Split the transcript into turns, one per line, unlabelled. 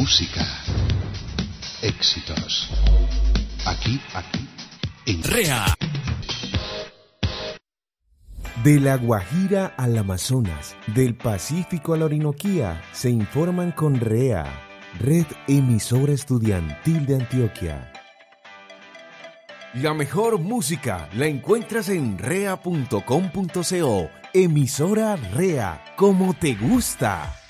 música, éxitos. Aquí, en
REA.
De La Guajira al Amazonas, del Pacífico a la Orinoquía, se informan con REA, Red Emisora Estudiantil de Antioquia. La mejor música la encuentras en rea.com.co. Emisora REA, como te gusta.